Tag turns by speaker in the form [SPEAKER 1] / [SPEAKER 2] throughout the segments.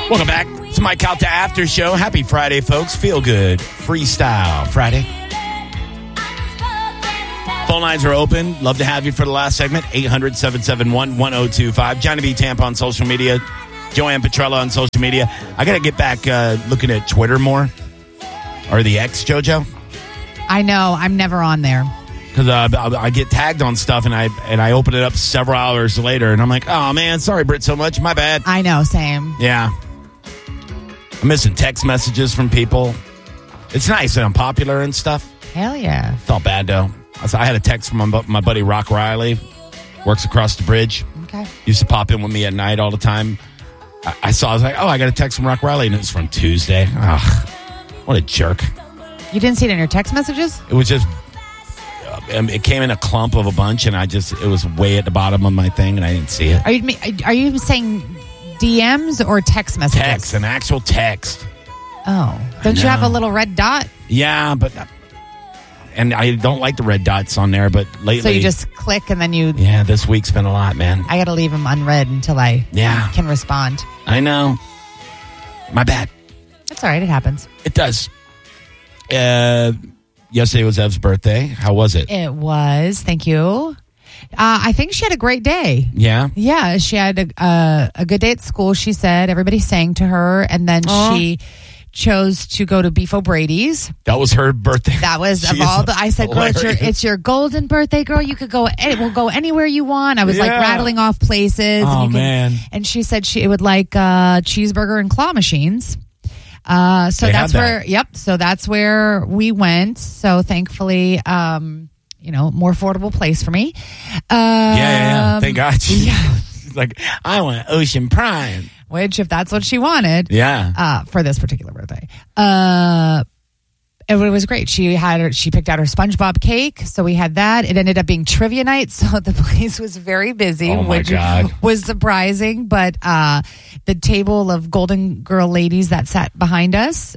[SPEAKER 1] Welcome back. It's Mike Calta After Show. Happy Friday, folks. Feel good. Freestyle Friday. Phone lines are open. Love to have you for the last segment. 800-771-1025. Johnny B. Tampa on social media. Joanne Petrella on social media. I got to get back looking at Twitter more. Or the X, JoJo.
[SPEAKER 2] I know. I'm never on there.
[SPEAKER 1] Because I get tagged on stuff, and I open it up several hours later, and I'm like, oh, man, sorry, Britt, so much. My bad.
[SPEAKER 2] I know. Same.
[SPEAKER 1] Yeah. I'm missing text messages from people. It's nice that I'm popular and stuff.
[SPEAKER 2] Hell yeah.
[SPEAKER 1] Felt bad, though. I had a text from my buddy Rock Riley. Works across the bridge.
[SPEAKER 2] Okay.
[SPEAKER 1] Used to pop in with me at night all the time. I was like, oh, I got a text from Rock Riley, and it was from Tuesday. Ugh, what a jerk.
[SPEAKER 2] You didn't see it in your text messages?
[SPEAKER 1] It was just, it came in a clump of a bunch, and it was way at the bottom of my thing, and I didn't see it.
[SPEAKER 2] Are you saying DMs or text messages?
[SPEAKER 1] Text, an actual text.
[SPEAKER 2] Oh. Don't you have a little red dot?
[SPEAKER 1] Yeah, and I don't like the red dots on there, but lately...
[SPEAKER 2] So you just click and then you...
[SPEAKER 1] Yeah, this week's been a lot, man.
[SPEAKER 2] I got to leave them unread until I can respond.
[SPEAKER 1] I know. My bad.
[SPEAKER 2] That's all right. It happens.
[SPEAKER 1] It does. Yesterday was Ev's birthday. How was it?
[SPEAKER 2] It was. Thank you. I think she had a great day.
[SPEAKER 1] Yeah?
[SPEAKER 2] Yeah, she had a good day at school, she said. Everybody sang to her, and then she chose to go to Beef O'Brady's.
[SPEAKER 1] That was her birthday.
[SPEAKER 2] That was of all the... I said, girl, it's your golden birthday, girl. You could go... We'll go anywhere you want. I was like rattling off places.
[SPEAKER 1] Oh, man.
[SPEAKER 2] And she said she would like cheeseburger and claw machines. So that's where... Yep. So that's where we went. So thankfully... more affordable place for me.
[SPEAKER 1] Yeah. Thank God. She's like, I want Ocean Prime.
[SPEAKER 2] Which, if that's what she wanted.
[SPEAKER 1] Yeah.
[SPEAKER 2] For this particular birthday. It was great. She picked out her SpongeBob cake. So we had that. It ended up being trivia night. So the place was very busy.
[SPEAKER 1] Oh, my God.
[SPEAKER 2] Was surprising. But the table of Golden Girl ladies that sat behind us,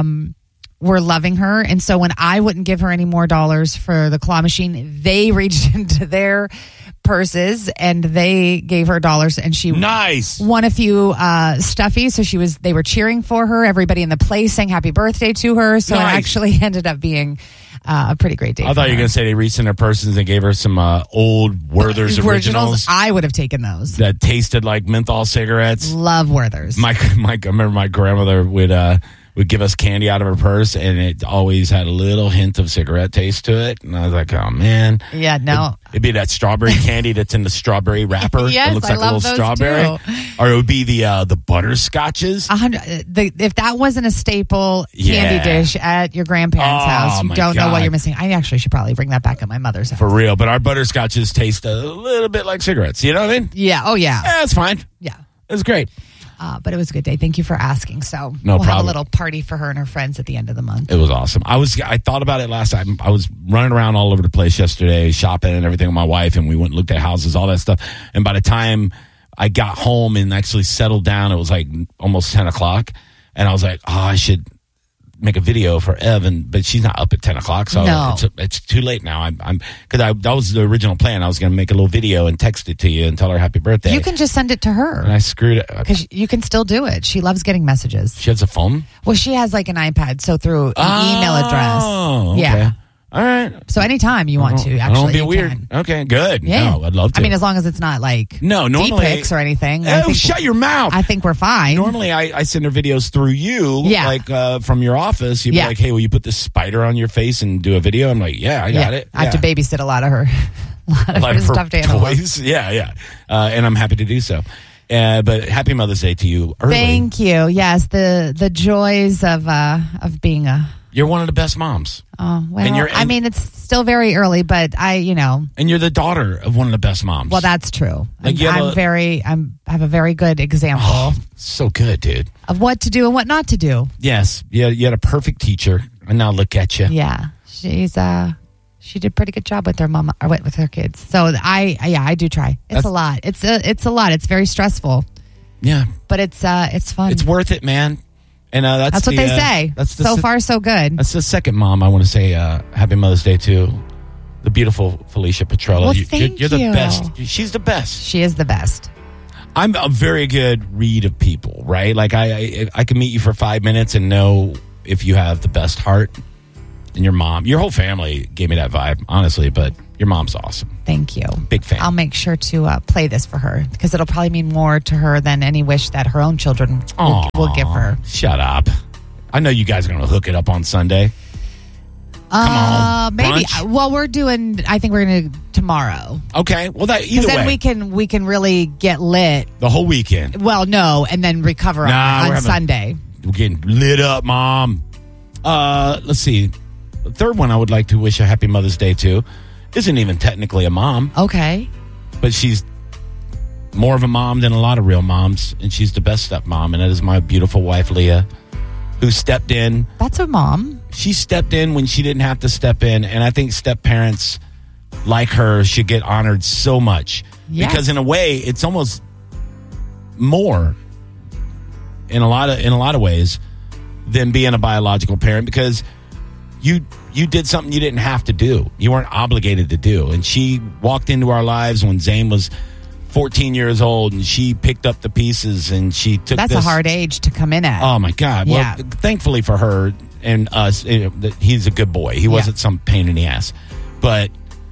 [SPEAKER 2] were loving her. And so when I wouldn't give her any more dollars for the claw machine, they reached into their purses and they gave her dollars, and she won a few stuffies. So they were cheering for her. Everybody in the place sang happy birthday to her. So it actually ended up being a pretty great day.
[SPEAKER 1] I thought you were going to say they reached in their purses and gave her some old Werther's originals.
[SPEAKER 2] I would have taken those.
[SPEAKER 1] That tasted like menthol cigarettes.
[SPEAKER 2] Love Werther's.
[SPEAKER 1] I remember my grandmother would give us candy out of her purse, and it always had a little hint of cigarette taste to it. And I was like, oh, man.
[SPEAKER 2] Yeah, no.
[SPEAKER 1] It'd be that strawberry candy that's in the strawberry wrapper.
[SPEAKER 2] Yes,
[SPEAKER 1] it looks like
[SPEAKER 2] I love
[SPEAKER 1] a little strawberry.
[SPEAKER 2] Too.
[SPEAKER 1] Or it would be the butterscotches.
[SPEAKER 2] If that wasn't a staple candy dish at your grandparents' house, you don't know what you're missing. I actually should probably bring that back at my mother's house.
[SPEAKER 1] For real. But our butterscotches taste a little bit like cigarettes. You know what I mean?
[SPEAKER 2] Yeah. Oh, yeah.
[SPEAKER 1] Yeah, it's fine.
[SPEAKER 2] Yeah.
[SPEAKER 1] It was great.
[SPEAKER 2] But it was a good day. Thank you for asking. So we'll have a little party for her and her friends at the end of the month.
[SPEAKER 1] It was awesome. I thought about it last time. I was running around all over the place yesterday, shopping and everything with my wife, and we went and looked at houses, all that stuff. And by the time I got home and actually settled down, it was like almost 10 o'clock. And I was like, I should make a video for Evan, but she's not up at 10 o'clock, so it's too late now. That was the original plan. I was going to make a little video and text it to you and tell her happy birthday.
[SPEAKER 2] You can just send it to her.
[SPEAKER 1] And I screwed it.
[SPEAKER 2] Because you can still do it. She loves getting messages.
[SPEAKER 1] She has a phone?
[SPEAKER 2] Well, she has like an iPad, so through an email address.
[SPEAKER 1] Oh, okay.
[SPEAKER 2] Yeah.
[SPEAKER 1] All right.
[SPEAKER 2] So anytime you want to, actually,
[SPEAKER 1] don't be weird. Okay, good.
[SPEAKER 2] Yeah.
[SPEAKER 1] No, I'd love to.
[SPEAKER 2] I mean, as long as it's not like
[SPEAKER 1] normally,
[SPEAKER 2] D-pics or anything.
[SPEAKER 1] Shut your mouth.
[SPEAKER 2] I think we're fine.
[SPEAKER 1] Normally, I send her videos through you, like from your office. You'd be like, hey, will you put this spider on your face and do a video? I'm like, yeah, I got it.
[SPEAKER 2] I have to babysit a lot of her, a lot of her stuffed animals.
[SPEAKER 1] Toys. Yeah. And I'm happy to do so. But happy Mother's Day to you early.
[SPEAKER 2] Thank you. Yes, the joys of being a...
[SPEAKER 1] You're one of the best moms.
[SPEAKER 2] Oh, well, I mean, it's still very early, but
[SPEAKER 1] And you're the daughter of one of the best moms.
[SPEAKER 2] Well, that's true.
[SPEAKER 1] Like
[SPEAKER 2] I have a very good example.
[SPEAKER 1] Oh, so good, dude.
[SPEAKER 2] Of what to do and what not to do.
[SPEAKER 1] Yes. Yeah, you had a perfect teacher, and now look at you.
[SPEAKER 2] Yeah. She did a pretty good job with her mama, or with her kids. So I do try. It's a lot. It's a lot. It's very stressful.
[SPEAKER 1] Yeah.
[SPEAKER 2] But it's fun.
[SPEAKER 1] It's worth it, man. And that's
[SPEAKER 2] what they say. So far, so good.
[SPEAKER 1] That's the second mom I want to say happy Mother's Day to. The beautiful Felicia Petrella.
[SPEAKER 2] Well, thank you.
[SPEAKER 1] You're the best. She's the best.
[SPEAKER 2] She is the best.
[SPEAKER 1] I'm a very good read of people, right? Like I can meet you for 5 minutes and know if you have the best heart. And your mom, your whole family gave me that vibe, honestly, but your mom's awesome.
[SPEAKER 2] Thank you.
[SPEAKER 1] Big fan.
[SPEAKER 2] I'll make sure to play this for her because it'll probably mean more to her than any wish that her own children will give her.
[SPEAKER 1] Shut up. I know you guys are going to hook it up on Sunday. Come on.
[SPEAKER 2] Maybe.
[SPEAKER 1] Brunch?
[SPEAKER 2] Well, I think we're going to tomorrow.
[SPEAKER 1] Okay. Well, that either
[SPEAKER 2] Because then
[SPEAKER 1] way.
[SPEAKER 2] we can really get lit.
[SPEAKER 1] The whole weekend.
[SPEAKER 2] Well, no, and then recover on Sunday.
[SPEAKER 1] We're getting lit up, Mom. Let's see. The third one I would like to wish a happy Mother's Day to isn't even technically a mom,
[SPEAKER 2] Okay.
[SPEAKER 1] but she's more of a mom than a lot of real moms, and she's the best stepmom, and that is my beautiful wife, Leah, who stepped in.
[SPEAKER 2] That's a mom.
[SPEAKER 1] She stepped in when she didn't have to step in, and I think step parents like her should get honored so much.
[SPEAKER 2] Yes.
[SPEAKER 1] Because in a way, it's almost more in a lot of ways than being a biological parent, because you did something you didn't have to do. You weren't obligated to do. And she walked into our lives when Zane was 14 years old, and she picked up the pieces, and she took
[SPEAKER 2] That's a hard age to come in at.
[SPEAKER 1] Oh, my God.
[SPEAKER 2] Yeah.
[SPEAKER 1] Well, thankfully for her and us, he's a good boy. He wasn't some pain in the ass. But,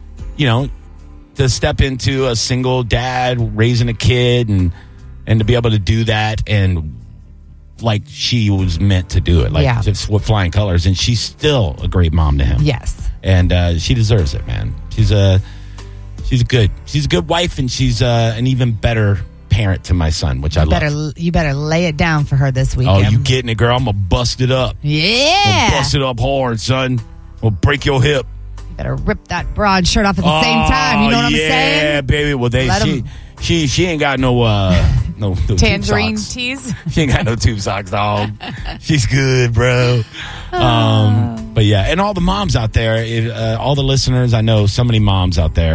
[SPEAKER 1] to step into a single dad raising a kid and to be able to do that and like she was meant to do it, like just with flying colors, and she's still a great mom to him.
[SPEAKER 2] Yes.
[SPEAKER 1] And she deserves it, man. She's a good wife, and she's an even better parent to my son, which I love.
[SPEAKER 2] You better lay it down for her this
[SPEAKER 1] Oh,
[SPEAKER 2] weekend.
[SPEAKER 1] you getting it, girl? I'm gonna bust it up.
[SPEAKER 2] Yeah.
[SPEAKER 1] Bust it up hard, son. We'll break your hip.
[SPEAKER 2] You better rip that bra and shirt off at the same time. You know what I'm saying?
[SPEAKER 1] Yeah, baby. Well, she ain't got no
[SPEAKER 2] tangerine
[SPEAKER 1] tube socks.
[SPEAKER 2] teas.
[SPEAKER 1] She ain't got no tube socks, dog. She's good, bro. But yeah, and all the moms out there, all the listeners, I know so many moms out there.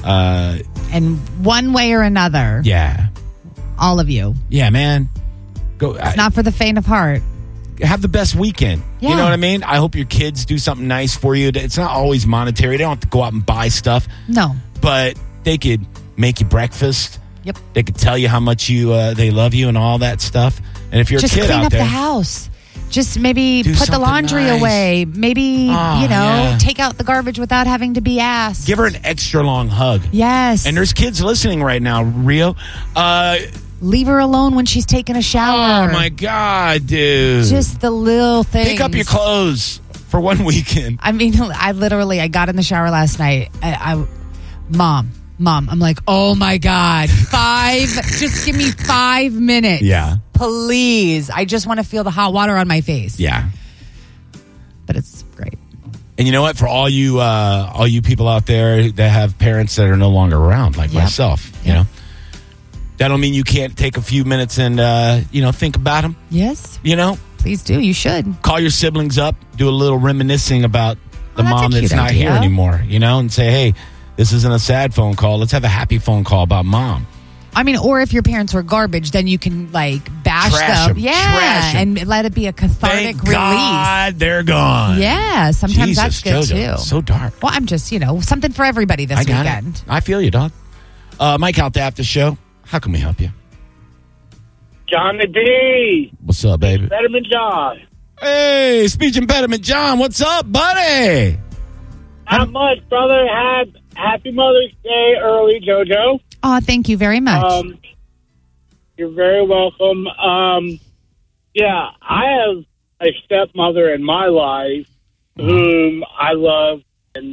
[SPEAKER 2] And one way or another,
[SPEAKER 1] Yeah.
[SPEAKER 2] all of you.
[SPEAKER 1] Yeah, man. Go.
[SPEAKER 2] It's not for the faint of heart.
[SPEAKER 1] Have the best weekend.
[SPEAKER 2] Yeah.
[SPEAKER 1] You know what I mean? I hope your kids do something nice for you. It's not always monetary. They don't have to go out and buy stuff.
[SPEAKER 2] No.
[SPEAKER 1] But they could make you breakfast.
[SPEAKER 2] Yep.
[SPEAKER 1] They could tell you how much they love you and all that stuff. And if you're
[SPEAKER 2] Just
[SPEAKER 1] a kid
[SPEAKER 2] clean
[SPEAKER 1] out
[SPEAKER 2] up
[SPEAKER 1] there,
[SPEAKER 2] the house. Just maybe
[SPEAKER 1] do
[SPEAKER 2] put the
[SPEAKER 1] something
[SPEAKER 2] laundry
[SPEAKER 1] nice.
[SPEAKER 2] away. Maybe,
[SPEAKER 1] yeah.
[SPEAKER 2] take out the garbage without having to be asked.
[SPEAKER 1] give her an extra long hug.
[SPEAKER 2] Yes.
[SPEAKER 1] And there's kids listening right now, Rio.
[SPEAKER 2] Leave her alone when she's taking a shower.
[SPEAKER 1] Oh, my God, dude.
[SPEAKER 2] Just the little things.
[SPEAKER 1] Pick up your clothes for one weekend.
[SPEAKER 2] I mean, I got in the shower last night. Mom, I'm like, oh my God, just give me 5 minutes.
[SPEAKER 1] Yeah.
[SPEAKER 2] Please. I just want to feel the hot water on my face.
[SPEAKER 1] Yeah.
[SPEAKER 2] But it's great.
[SPEAKER 1] And you know what? For all you people out there that have parents that are no longer around, like myself, you know, that'll mean you can't take a few minutes and, think about them.
[SPEAKER 2] Yes. Please do. You should.
[SPEAKER 1] Call your siblings up, do a little reminiscing about the
[SPEAKER 2] that's
[SPEAKER 1] mom
[SPEAKER 2] a
[SPEAKER 1] that's
[SPEAKER 2] cute
[SPEAKER 1] not
[SPEAKER 2] idea.
[SPEAKER 1] here anymore, and say, hey, this isn't a sad phone call. Let's have a happy phone call about mom.
[SPEAKER 2] I mean, or if your parents were garbage, then you can bash
[SPEAKER 1] Trash
[SPEAKER 2] them.
[SPEAKER 1] 'em.
[SPEAKER 2] Yeah.
[SPEAKER 1] Trash 'em.
[SPEAKER 2] And let it be a cathartic
[SPEAKER 1] Thank
[SPEAKER 2] release.
[SPEAKER 1] God they're gone.
[SPEAKER 2] Yeah. Sometimes that's good
[SPEAKER 1] JoJo,
[SPEAKER 2] too.
[SPEAKER 1] So dark.
[SPEAKER 2] Well, I'm just, something for everybody this
[SPEAKER 1] I got
[SPEAKER 2] weekend.
[SPEAKER 1] it. I feel you, dog. Mike out the after show. How can we help you?
[SPEAKER 3] John the D.
[SPEAKER 1] What's up, baby?
[SPEAKER 3] Betterman John.
[SPEAKER 1] Hey, speech impediment John. What's up, buddy?
[SPEAKER 3] Not much, brother. Happy Mother's Day early, JoJo.
[SPEAKER 2] Oh, thank you very much.
[SPEAKER 3] You're very welcome. I have a stepmother in my life whom I love, and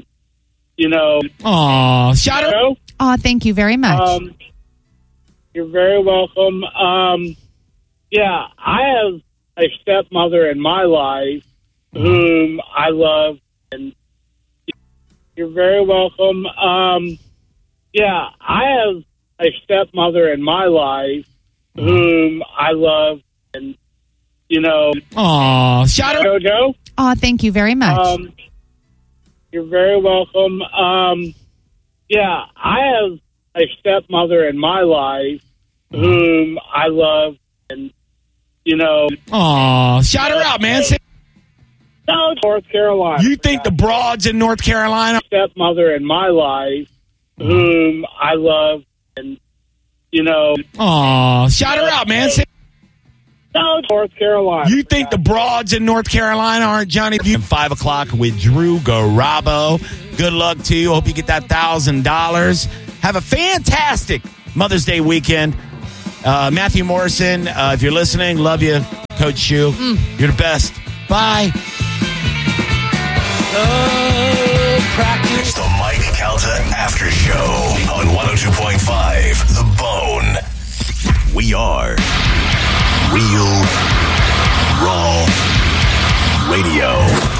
[SPEAKER 1] Aw, shout out.
[SPEAKER 2] Oh, thank you very much.
[SPEAKER 3] You're very welcome. I have a stepmother in my life whom I love, and you're very welcome. I have a stepmother in my life whom I love, and
[SPEAKER 1] Aw, shout out.
[SPEAKER 3] JoJo.
[SPEAKER 2] Oh, thank you very much.
[SPEAKER 3] You're very welcome. I have a stepmother in my life whom I love, and
[SPEAKER 1] Aw, shout her out, man. Say,
[SPEAKER 3] North Carolina.
[SPEAKER 1] you think the broads in North Carolina?
[SPEAKER 3] Stepmother in my life whom I love, and
[SPEAKER 1] Aw, shout her out, man.
[SPEAKER 3] North Carolina.
[SPEAKER 1] You think the broads in North Carolina aren't Johnny? 5 o'clock with Drew Garabo. Good luck to you. Hope you get that $1,000. Have a fantastic Mother's Day weekend. Matthew Morrison, if you're listening, love you. Coach Shu, you're the best. Bye.
[SPEAKER 4] It's the Mike Calta After Show on 102.5 The Bone. We are Real Raw Radio.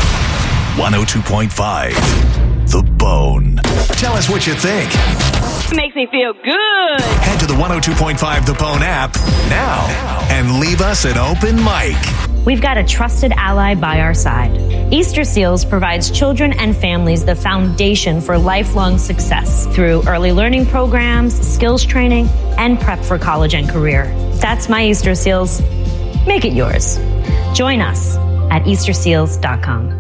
[SPEAKER 4] 102.5 The Bone. Tell us what you think.
[SPEAKER 5] It makes me feel good.
[SPEAKER 4] Head to the 102.5 The Bone app now and leave us an open mic.
[SPEAKER 6] We've got a trusted ally by our side. Easter Seals provides children and families the foundation for lifelong success through early learning programs, skills training, and prep for college and career. That's my Easter Seals. Make it yours. Join us at easterseals.com.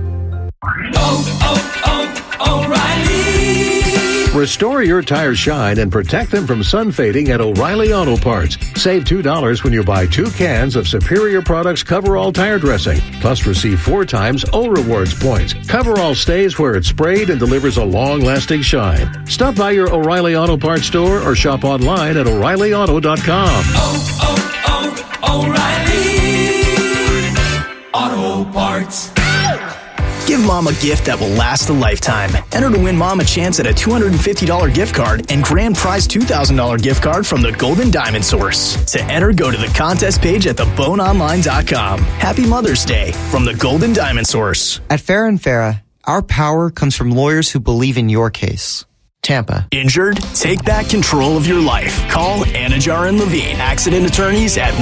[SPEAKER 7] O'Reilly. Restore your tires shine and protect them from sun fading at O'Reilly Auto Parts. Save $2 when you buy 2 cans of Superior Products Coverall tire dressing. Plus receive 4 times O Rewards points. Coverall stays where it's sprayed and delivers a long-lasting shine. Stop by your O'Reilly Auto Parts store or shop online at O'ReillyAuto.com.
[SPEAKER 8] O'Reilly Auto Parts.
[SPEAKER 9] Give Mom a gift that will last a lifetime. Enter to win Mom a chance at a $250 gift card and grand prize $2,000 gift card from the Golden Diamond Source. To enter, go to the contest page at theboneonline.com. Happy Mother's Day from the Golden Diamond Source.
[SPEAKER 10] At Farrah & Farrah, our power comes from lawyers who believe in your case. Tampa.
[SPEAKER 9] Injured? Take back control of your life. Call Anajar and Levine, accident attorneys at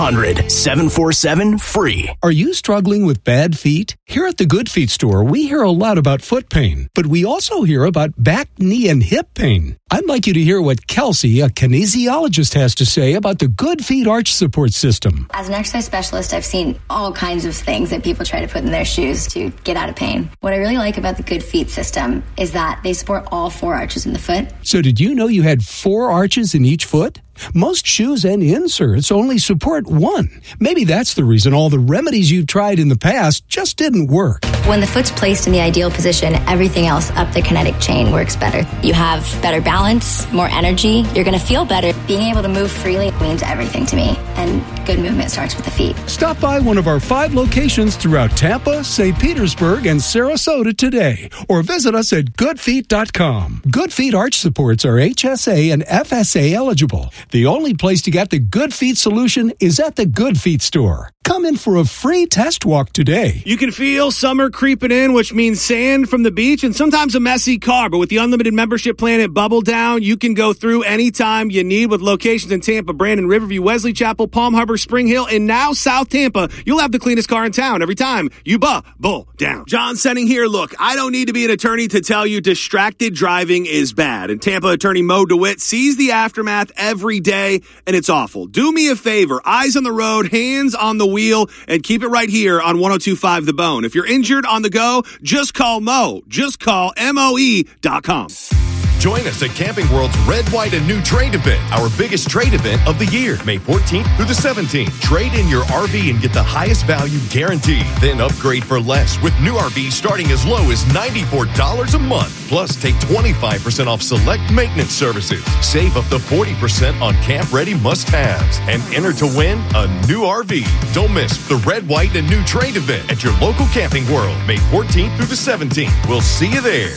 [SPEAKER 9] 1-800-747-FREE.
[SPEAKER 11] Are you struggling with bad feet? Here at the Good Feet store, we hear a lot about foot pain, but we also hear about back, knee, and hip pain. I'd like you to hear what Kelsey, a kinesiologist, has to say about the Good Feet arch support system.
[SPEAKER 12] As an exercise specialist, I've seen all kinds of things that people try to put in their shoes to get out of pain. What I really like about the Good Feet system is that they support all 4 arches in the foot.
[SPEAKER 11] So did you know you had 4 arches in each foot? Most shoes and inserts only support 1. Maybe that's the reason all the remedies you've tried in the past just didn't work.
[SPEAKER 12] When the foot's placed in the ideal position, everything else up the kinetic chain works better. You have better balance, more energy. You're going to feel better. Being able to move freely means everything to me. And good movement starts with the feet.
[SPEAKER 11] Stop by one of our 5 locations throughout Tampa, St. Petersburg, and Sarasota today. Or visit us at goodfeet.com. Good Feet arch supports are HSA and FSA eligible. The only place to get the Good Feet solution is at the Good Feet store. Come in for a free test walk today.
[SPEAKER 13] You can feel summer creeping in, which means sand from the beach and sometimes a messy car. But with the unlimited membership plan at Bubble Down, you can go through anytime you need with locations in Tampa, Brandon, Riverview, Wesley Chapel, Palm Harbor, Spring Hill, and now South Tampa. You'll have the cleanest car in town every time you Bubble Down. John Senning here. Look, I don't need to be an attorney to tell you distracted driving is bad. And Tampa attorney Mo DeWitt sees the aftermath every day, and it's awful. Do me a favor. Eyes on the road, hands on the wheel, and keep it right here on 102.5 The Bone. If you're injured on the go, just call Mo. Just call MOE.com.
[SPEAKER 14] Join us at Camping World's Red, White, and New Trade event, our biggest trade event of the year, May 14th through the 17th. Trade in your RV and get the highest value guaranteed. Then upgrade for less with new RVs starting as low as $94 a month. Plus, take 25% off select maintenance services. Save up to 40% on camp-ready must-haves. And enter to win a new RV. Don't miss the Red, White, and New Trade event at your local Camping World, May 14th through the 17th. We'll see you there.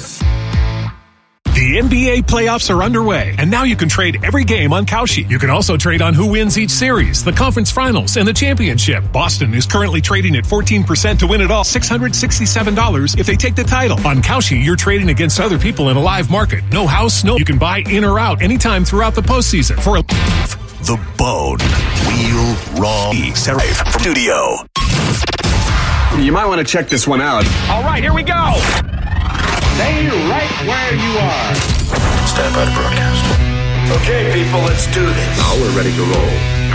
[SPEAKER 15] The NBA playoffs are underway, and now you can trade every game on Kalshi. You can also trade on who wins each series, the conference finals, and the championship. Boston is currently trading at 14% to win it all, $667 if they take the title. On Kalshi, you're trading against other people in a live market. No house, no. You can buy in or out anytime throughout the postseason. For
[SPEAKER 4] The Bone. Real Raw from studio.
[SPEAKER 16] You might want to check this one out.
[SPEAKER 17] All right, here we go.
[SPEAKER 18] Stay right where you are.
[SPEAKER 4] Stand by to broadcast.
[SPEAKER 18] Okay, people, let's do this.
[SPEAKER 16] Now we're ready to roll.